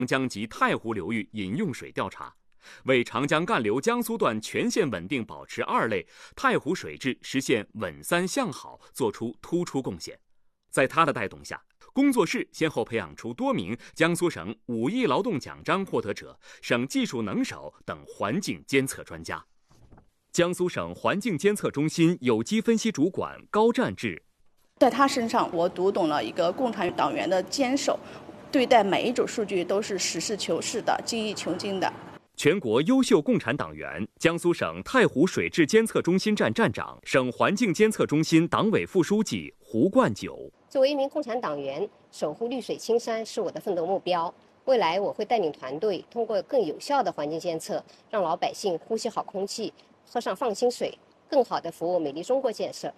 江及太湖流域饮用水调查，为长江干流江苏段全线稳定保持2类，太湖水质实现稳3向好做出突出贡献。在他的带动下，工作室先后培养出多名江苏省5亿劳动奖章获得者、省技术能手等环境监测专家。江苏省环境监测中心有机分析主管高占志， 在他身上，我读懂了一个共产党员的坚守，对待每一组数据都是实事求是的、精益求精的。 全国优秀共产党员、江苏省太湖水质监测中心站站长、省环境监测中心党委副书记胡冠九。 作为一名共产党员，守护绿水青山是我的奋斗目标。未来我会带领团队，通过更有效的环境监测，让老百姓呼吸好空气，喝上放心水，更好地服务美丽中国建设。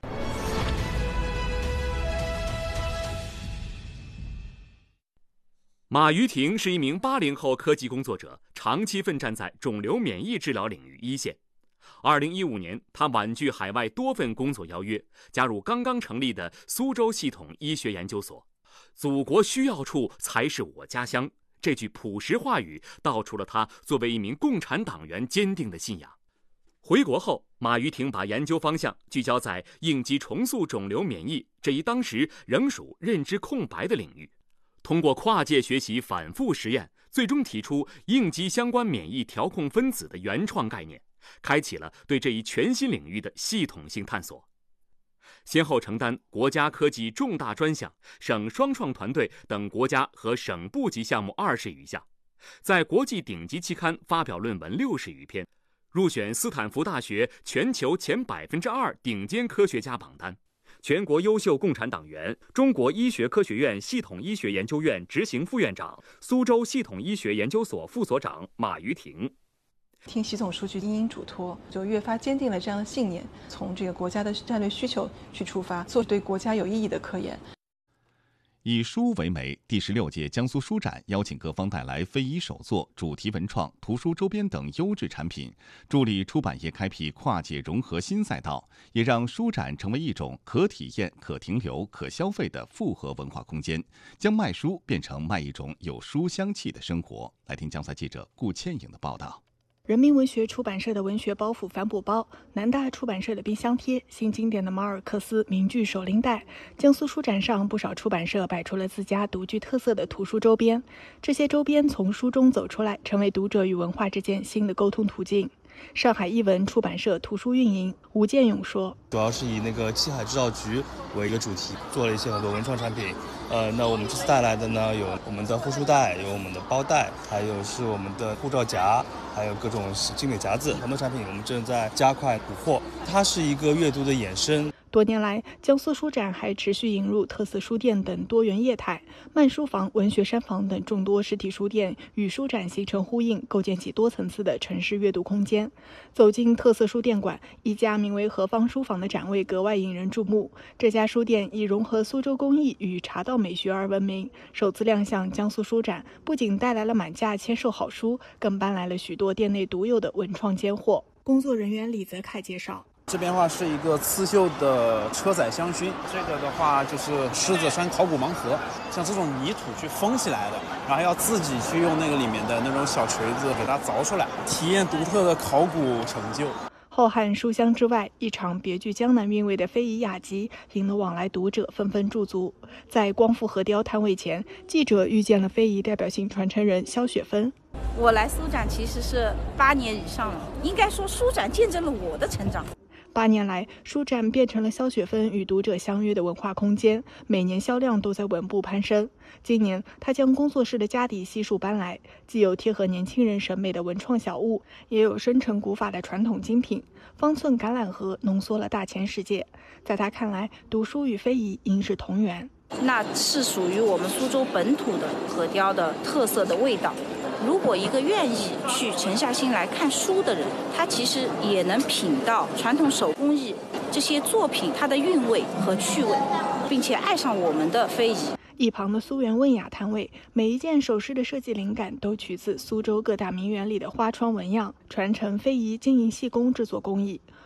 马于婷是一名80后科技工作者，长期奋战在肿瘤免疫治疗领域一线。2015年，他婉拒海外多份工作邀约，加入刚刚成立的苏州系统医学研究所。祖国需要处才是我家乡，这句朴实话语道出了他作为一名共产党员坚定的信仰。回国后，马于婷把研究方向聚焦在应激重塑肿瘤免疫这一当时仍属认知空白的领域。通过跨界学习、反复实验，最终提出应激相关免疫调控分子的原创概念，开启了对这一全新领域的系统性探索。先后承担国家科技重大专项、省双创团队等国家和省部级项目20余项，在国际顶级期刊发表论文60余篇，入选斯坦福大学全球前2%顶尖科学家榜单。全国优秀共产党员，中国医学科学院系统医学研究院执行副院长、苏州系统医学研究所副所长马于婷。 听习总书记殷殷嘱托，就越发坚定了这样的信念，从这个国家的战略需求去出发，做对国家有意义的科研。 以书为媒，第16届江苏书展邀请各方带来非遗手作、主题文创、图书周边等优质产品，助力出版业开辟跨界融合新赛道，也让书展成为一种可体验、可停留、可消费的复合文化空间，将卖书变成卖一种有书香气的生活。来听江苏记者顾倩颖的报道。 人民文学出版社的文学包袱帆布包，南大出版社的冰箱贴，新经典的马尔克斯名句手拎袋，江苏书展上不少出版社摆出了自家独具特色的图书周边，这些周边从书中走出来，成为读者与文化之间新的沟通途径。上海译文出版社图书运营吴建勇说， 主要是以七海制造局为一个主题，做了一些很多文创产品。那我们这次带来的呢，有我们的护书袋，有我们的包袋，还有是我们的护照夹，还有各种精美夹子，很多产品我们正在加快补货。它是一个阅读的衍生。 多年来，江苏书展还持续引入特色书店等多元业态，慢书房、文学山房等众多实体书店与书展形成呼应，构建起多层次的城市阅读空间。走进特色书店馆，一家名为何方书房的展位格外引人注目。这家书店以融合苏州工艺与茶道美学而闻名，首次亮相江苏书展，不仅带来了满架签售好书，更搬来了许多店内独有的文创尖货。工作人员李泽楷介绍， 这边的话是一个刺绣的车载香薰，这个的话就是狮子山考古盲盒，像这种泥土去封起来的，然后要自己去用那个里面的那种小锤子给它凿出来，体验独特的考古成就。 浩瀚书香之外，一场别具江南韵味的非遗雅集引得往来读者纷纷驻足。在光复河雕摊位前，记者遇见了非遗代表性传承人肖雪芬。 我来书展其实是8年以上了，应该说书展见证了我的成长。 8年来，书展变成了肖雪芬与读者相约的文化空间，每年销量都在稳步攀升。今年，他将工作室的家底悉数搬来，既有贴合年轻人审美的文创小物，也有深沉古法的传统精品。方寸橄榄核浓缩了大千世界，在他看来，读书与非遗应是同源。 那是属于我们苏州本土的河雕的特色的味道。如果一个愿意去沉下心来看书的人，他其实也能品到传统手工艺这些作品它的韵味和趣味，并且爱上我们的非遗。 一旁的苏源问雅摊位，每一件首饰的设计灵感都取自苏州各大名园里的花窗纹样，传承非遗经营细工制作工艺。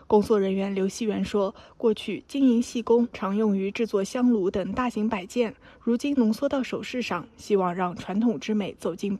工作人员刘希元说，过去金银细工常用于制作香炉等大型摆件，如今浓缩到首饰上，希望让传统之美走进